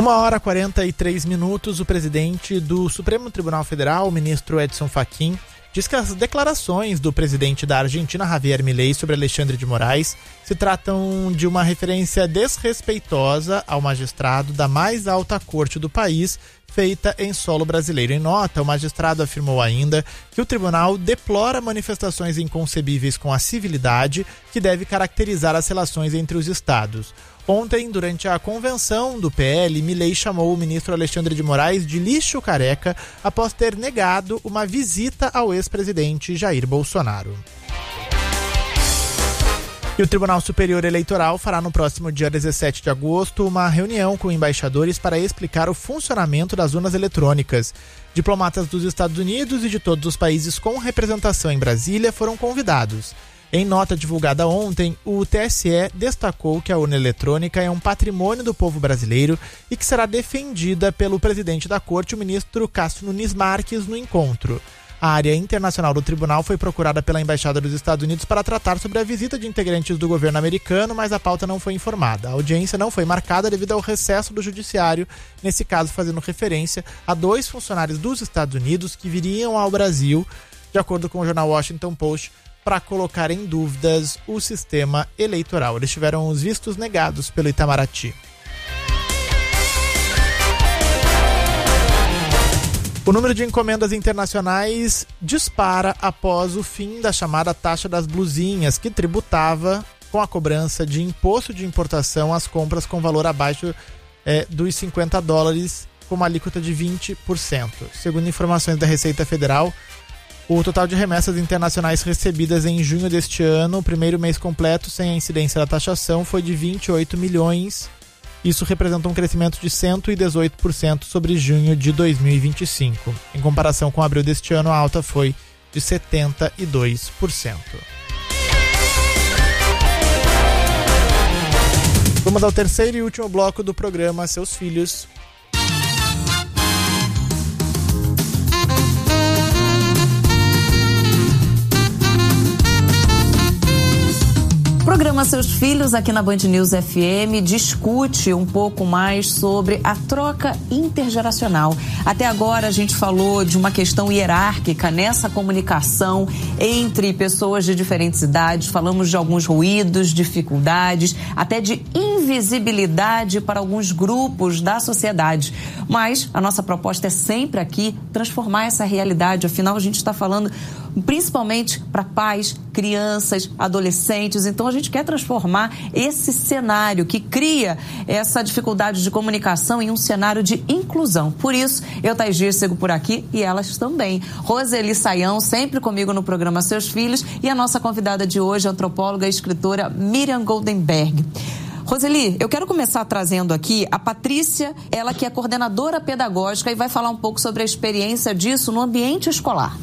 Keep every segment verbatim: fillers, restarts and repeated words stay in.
Uma hora e quarenta e três minutos, o presidente do Supremo Tribunal Federal, o ministro Edson Fachin, diz que as declarações do presidente da Argentina, Javier Milei, sobre Alexandre de Moraes se tratam de uma referência desrespeitosa ao magistrado da mais alta corte do país, feita em solo brasileiro. Em nota, o magistrado afirmou ainda que o tribunal deplora manifestações inconcebíveis com a civilidade que deve caracterizar as relações entre os estados. Ontem, durante a convenção do P L, Milei chamou o ministro Alexandre de Moraes de lixo careca após ter negado uma visita ao ex-presidente Jair Bolsonaro. E o Tribunal Superior Eleitoral fará no próximo dia dezessete de agosto uma reunião com embaixadores para explicar o funcionamento das urnas eletrônicas. Diplomatas dos Estados Unidos e de todos os países com representação em Brasília foram convidados. Em nota divulgada ontem, o T S E destacou que a urna eletrônica é um patrimônio do povo brasileiro e que será defendida pelo presidente da corte, o ministro Cássio Nunes Marques, no encontro. A área internacional do tribunal foi procurada pela Embaixada dos Estados Unidos para tratar sobre a visita de integrantes do governo americano, mas a pauta não foi informada. A audiência não foi marcada devido ao recesso do judiciário, nesse caso fazendo referência a dois funcionários dos Estados Unidos que viriam ao Brasil, de acordo com o jornal Washington Post, para colocar em dúvidas o sistema eleitoral. Eles tiveram os vistos negados pelo Itamaraty. O número de encomendas internacionais dispara após o fim da chamada taxa das blusinhas, que tributava com a cobrança de imposto de importação as compras com valor abaixo é, dos cinquenta dólares, com uma alíquota de vinte por cento. Segundo informações da Receita Federal, o total de remessas internacionais recebidas em junho deste ano, o primeiro mês completo sem a incidência da taxação, foi de vinte e oito milhões. Isso representa um crescimento de cento e dezoito por cento sobre junho de dois mil e vinte e cinco. Em comparação com abril deste ano, a alta foi de setenta e dois por cento. Vamos ao terceiro e último bloco do programa Seus Filhos. O programa Seus Filhos, aqui na Band News F M, discute um pouco mais sobre a troca intergeracional. Até agora a gente falou de uma questão hierárquica nessa comunicação entre pessoas de diferentes idades, falamos de alguns ruídos, dificuldades, até de invisibilidade para alguns grupos da sociedade. Mas a nossa proposta é sempre aqui transformar essa realidade, afinal a gente está falando principalmente para pais, crianças, adolescentes. Então a gente quer transformar esse cenário que cria essa dificuldade de comunicação em um cenário de inclusão. Por isso, eu, Thaís Dias, sigo por aqui e elas também. Roseli Saião, sempre comigo no programa Seus Filhos, e a nossa convidada de hoje, a antropóloga e escritora Miriam Goldenberg. Roseli, eu quero começar trazendo aqui a Patrícia, ela que é coordenadora pedagógica e vai falar um pouco sobre a experiência disso no ambiente escolar.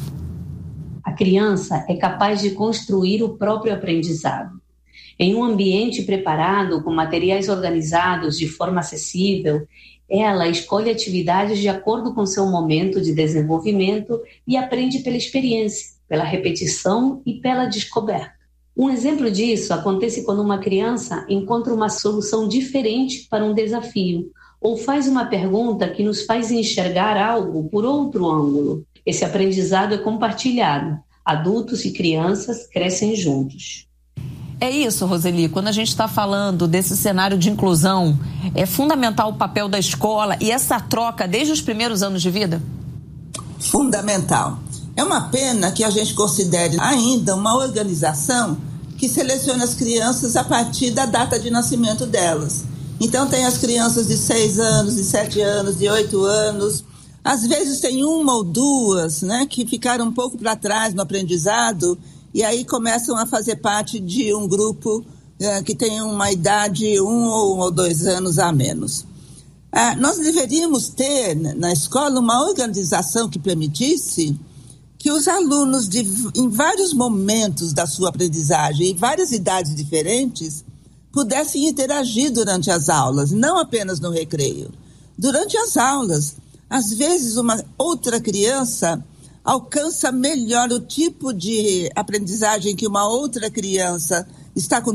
A criança é capaz de construir o próprio aprendizado. Em um ambiente preparado, com materiais organizados de forma acessível, ela escolhe atividades de acordo com seu momento de desenvolvimento e aprende pela experiência, pela repetição e pela descoberta. Um exemplo disso acontece quando uma criança encontra uma solução diferente para um desafio ou faz uma pergunta que nos faz enxergar algo por outro ângulo. Esse aprendizado é compartilhado. Adultos e crianças crescem juntos. É isso, Roseli. Quando a gente está falando desse cenário de inclusão, é fundamental o papel da escola e essa troca desde os primeiros anos de vida? Fundamental. É uma pena que a gente considere ainda uma organização que seleciona as crianças a partir da data de nascimento delas. Então tem as crianças de seis anos, de sete anos, de oito anos. Às vezes tem uma ou duas, né, que ficaram um pouco para trás no aprendizado e aí começam a fazer parte de um grupo é, que tem uma idade um ou dois anos a menos. Ah, nós deveríamos ter na escola uma organização que permitisse que os alunos, de, em vários momentos da sua aprendizagem, em várias idades diferentes, pudessem interagir durante as aulas, não apenas no recreio. Durante as aulas, às vezes uma outra criança alcança melhor o tipo de aprendizagem que uma outra criança está com